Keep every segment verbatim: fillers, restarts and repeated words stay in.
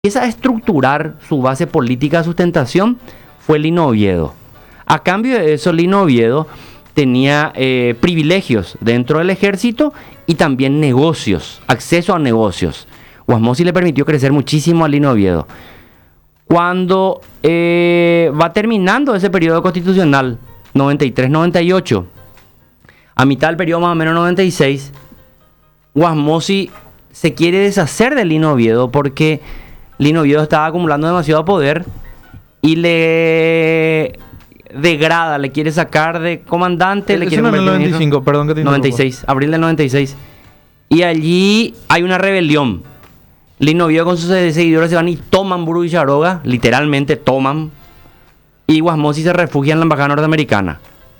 empieza a estructurar su base política de sustentación fue Lino Oviedo. A cambio de eso, Lino Oviedo tenía eh, privilegios dentro del ejército y también negocios, acceso a negocios. Guasmosi le permitió crecer muchísimo a Lino Oviedo. Cuando eh, va terminando ese periodo constitucional, noventa y tres noventa y ocho, a mitad del periodo más o menos noventa y seis, Guasmosi se quiere deshacer de Lino Oviedo porque Lino Oviedo estaba acumulando demasiado poder y le degrada, le quiere sacar de comandante. Le quiere en el noventa y cinco, perdón que te noventa y seis, abril del noventa y seis. Y allí hay una rebelión. Lino Oviedo con sus seguidores se van y toman Buru y Charoga, literalmente toman. Y Guasmosi se refugia en la embajada norteamericana.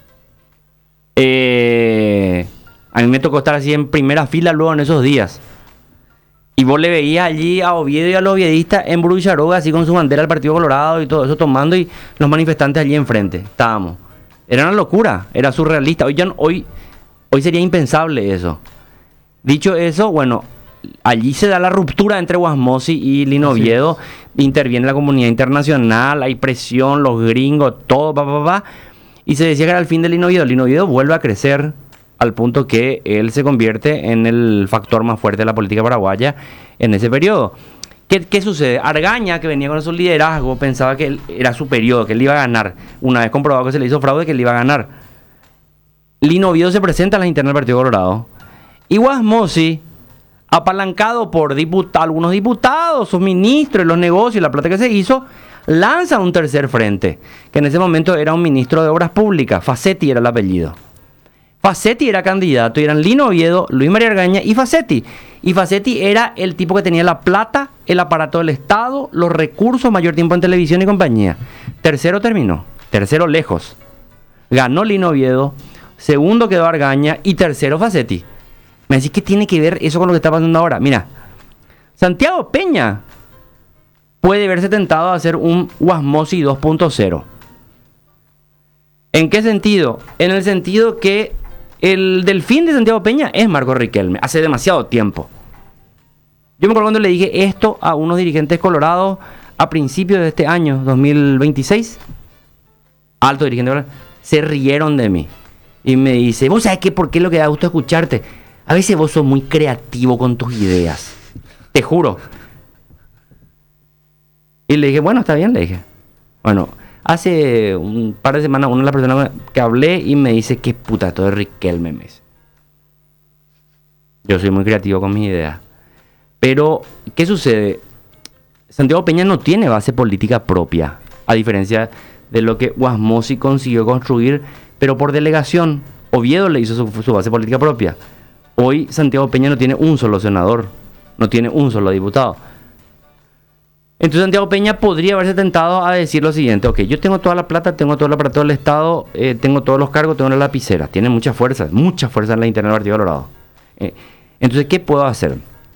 Eh, a mí me tocó estar así en primera fila luego en esos días. Y vos le veías allí a Oviedo y a los oviedistas en Buru y Charoga, así con su bandera del Partido Colorado y todo eso tomando, y los manifestantes allí enfrente. Estábamos. Era una locura, era surrealista. Hoy, ya no, hoy, hoy sería impensable eso. Dicho eso, bueno, allí se da la ruptura entre Guasmosi y Lino Oviedo. Interviene la comunidad internacional, hay presión, los gringos, todo, pa, pa, pa. Y se decía que era el fin de Lino Oviedo. Lino Oviedo vuelve a crecer al punto que él se convierte en el factor más fuerte de la política paraguaya en ese periodo. ¿Qué, qué sucede? Argaña, que venía con esos liderazgos, pensaba que él era su periodo, que él iba a ganar. Una vez comprobado que se le hizo fraude, que él iba a ganar. Lino Oviedo se presenta a las internas del Partido Colorado. Y Guasmosi, apalancado por diput- algunos diputados, sus ministros, los negocios, la plata que se hizo, lanza un tercer frente, que en ese momento era un ministro de Obras Públicas. Facetti era el apellido. Facetti era candidato y eran Lino Oviedo, Luis María Argaña y Facetti. Y Facetti era el tipo que tenía la plata, el aparato del Estado, los recursos, mayor tiempo en televisión y compañía. Tercero terminó, tercero lejos. Ganó Lino Oviedo, segundo quedó Argaña y tercero Facetti. Me decís, ¿qué tiene que ver eso con lo que está pasando ahora? Mira, Santiago Peña puede verse tentado a hacer un Guasmosi dos punto cero. ¿En qué sentido? En el sentido que el delfín de Santiago Peña es Marco Riquelme, hace demasiado tiempo. Yo me acuerdo cuando le dije esto a unos dirigentes colorados a principios de este año, dos mil veintiséis, alto dirigente, se rieron de mí. Y me dice, ¿vos sabés qué? ¿Por qué es lo que da gusto escucharte? A veces vos sos muy creativo con tus ideas. Te juro. Y le dije, bueno, está bien, le dije. Bueno, hace un par de semanas, una de las personas que hablé y me dice, qué puta, esto de Riquelme. Me dice. Yo soy muy creativo con mis ideas. Pero, ¿qué sucede? Santiago Peña no tiene base política propia, a diferencia de lo que Guasmosi consiguió construir, pero por delegación. Oviedo le hizo su, su base política propia. Hoy Santiago Peña no tiene un solo senador, no tiene un solo diputado. Entonces Santiago Peña podría haberse tentado a decir lo siguiente: ok, yo tengo toda la plata, tengo todo el aparato del Estado, eh, tengo todos los cargos, tengo la lapicera, tiene mucha fuerza, mucha fuerza en la interna del Partido Colorado. Eh, entonces, ¿qué puedo hacer?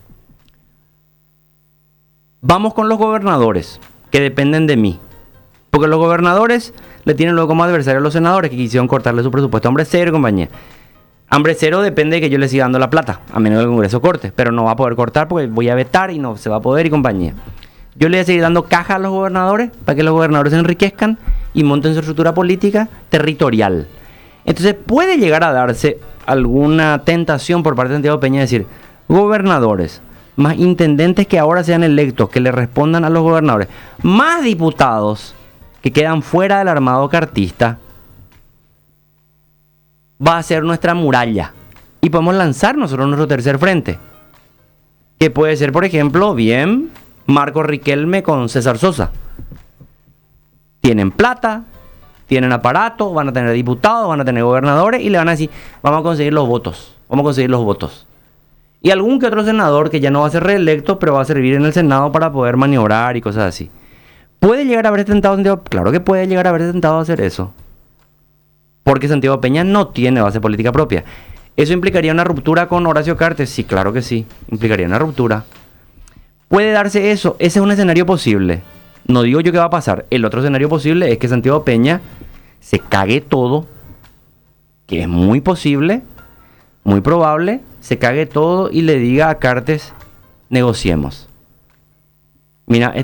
Vamos con los gobernadores, que dependen de mí. Porque los gobernadores le tienen luego como adversario a los senadores, que quisieron cortarle su presupuesto a Hambre Cero y compañía. Hambre Cero depende de que yo le siga dando la plata, a menos que el Congreso corte, pero no va a poder cortar porque voy a vetar y no se va a poder y compañía. Yo le voy a seguir dando caja a los gobernadores para que los gobernadores se enriquezcan y monten su estructura política territorial. Entonces puede llegar a darse alguna tentación por parte de Santiago Peña de decir, gobernadores, más intendentes que ahora sean electos, que le respondan a los gobernadores, más diputados que quedan fuera del armado cartista, va a ser nuestra muralla. Y podemos lanzar nosotros nuestro tercer frente. Que puede ser, por ejemplo, bien, Marco Riquelme con César Sosa. Tienen plata, tienen aparato, van a tener diputados, van a tener gobernadores y le van a decir, vamos a conseguir los votos, vamos a conseguir los votos. Y algún que otro senador que ya no va a ser reelecto, pero va a servir en el Senado para poder maniobrar y cosas así. ¿Puede llegar a haber tentado Santiago? Claro que puede llegar a haber tentado a hacer eso. Porque Santiago Peña no tiene base política propia. ¿Eso implicaría una ruptura con Horacio Cartes? Sí, claro que sí, implicaría una ruptura. ¿Puede darse eso? Ese es un escenario posible. No digo yo que va a pasar. El otro escenario posible es que Santiago Peña se cague todo, que es muy posible, muy probable, se cague todo y le diga a Cartes, negociemos. Mira,